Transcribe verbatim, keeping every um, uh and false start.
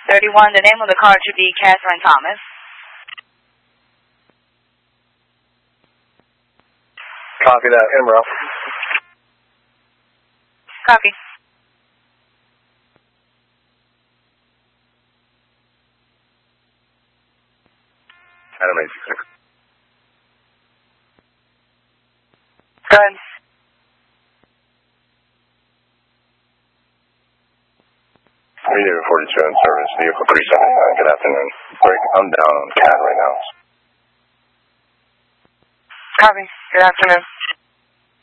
thirty-one. The name of the car should be Catherine Thomas. Copy that. Emerald. Copy. Adam eighty-six. Go ahead. Media forty-two in service, vehicle three seventy-nine. Good afternoon. Sorry, I'm down on C A D right now. Copy. Good afternoon.